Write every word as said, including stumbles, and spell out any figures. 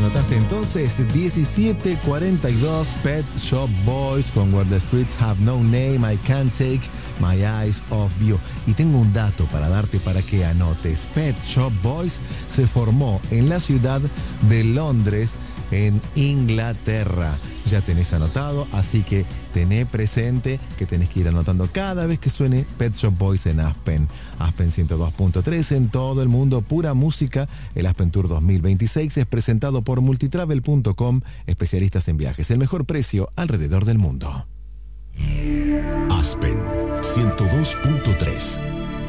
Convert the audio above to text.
¿Anotaste entonces? diecisiete cuarenta y dos, Pet Shop Boys con Where the Streets Have No Name, I Can't Take My Eyes Off You. Y tengo un dato para darte para que anotes. Pet Shop Boys se formó en la ciudad de Londres, en Inglaterra. Ya tenés anotado, así que tené presente que tenés que ir anotando cada vez que suene Pet Shop Boys en Aspen. Aspen ciento dos punto tres en todo el mundo, pura música. El Aspen Tour dos mil veintiséis es presentado por multitravel punto com, especialistas en viajes. El mejor precio alrededor del mundo. Aspen ciento dos punto tres.